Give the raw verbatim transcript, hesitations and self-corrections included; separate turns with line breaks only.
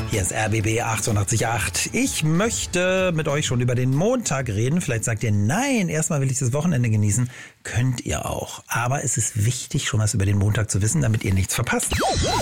Hier ist R B B achtundachtzig Komma acht. Ich möchte mit euch schon über den Montag reden. Vielleicht sagt ihr, nein, erstmal will ich das Wochenende genießen. Könnt ihr auch. Aber es ist wichtig, schon was über den Montag zu wissen, damit ihr nichts verpasst.